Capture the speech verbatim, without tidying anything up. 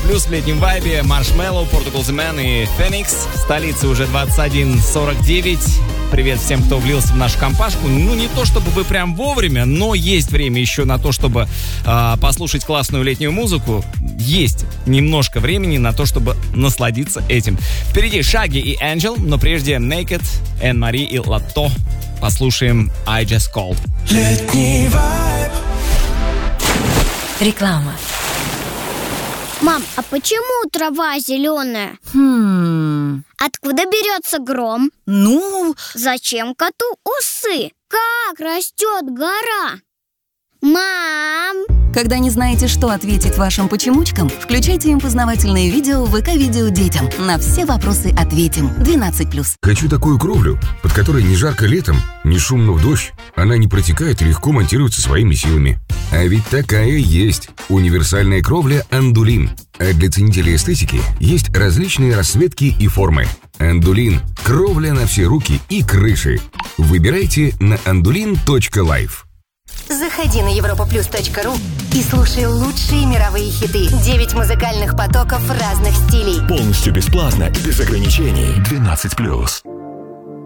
плюс в летнем вайбе. Marshmello, Portugal The Man и Phoenix. Столица уже двадцать один сорок девять. Привет всем, кто влился в нашу компашку. Ну, не то чтобы вы прям вовремя, но есть время еще на то, чтобы э, послушать классную летнюю музыку. Есть немножко времени на то, чтобы насладиться этим. Впереди Шаги и Angel, но прежде Naked, Энн-Мари и Латто. Послушаем I Just Called. Летний вайб. Реклама. Мам, а почему трава зеленая? Хм. Откуда берется гром? Ну... Зачем коту усы? Как растет гора? Мам! Когда не знаете, что ответить вашим почемучкам, включайте им познавательные видео в ВК-видео детям. На все вопросы ответим. двенадцать плюс. Хочу такую кровлю, под которой не жарко летом, не шумно в дождь. Она не протекает и легко монтируется своими силами. А ведь такая есть. Универсальная кровля «Андулин». А для ценителей эстетики есть различные расцветки и формы. «Андулин» – кровля на все руки и крыши. Выбирайте на андулин точка лайф. Заходи на европа плюс точка ру и слушай лучшие мировые хиты. Девять музыкальных потоков разных стилей. Полностью бесплатно, без ограничений. двенадцать плюс.